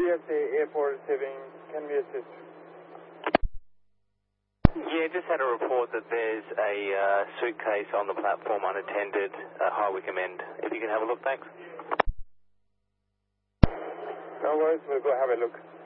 USA Airport receiving. Can we assist? Yeah, just had a report that there's a suitcase on the platform unattended, High Wycombe end. If you can have a look, thanks. No worries, we'll go have a look.